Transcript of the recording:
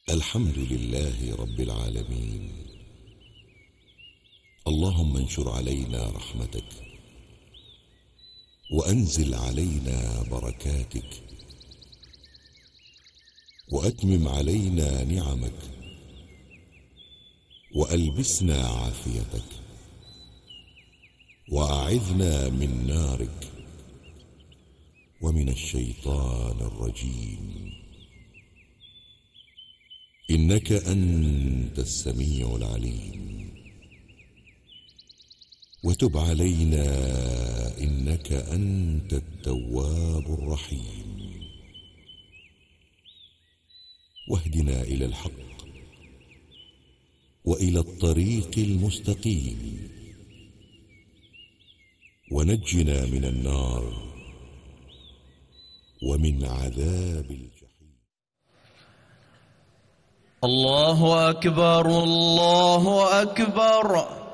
الحمد لله رب العالمين. اللهم انشر علينا رحمتك وأنزل علينا بركاتك وأتمم علينا نعمك وألبسنا عافيتك وأعذنا من نارك ومن الشيطان الرجيم، إنك أنت السميع العليم. وتب علينا إنك أنت التواب الرحيم. واهدنا إلى الحق وإلى الطريق المستقيم، ونجنا من النار ومن عذاب الجحيم. الله أكبر الله أكبر.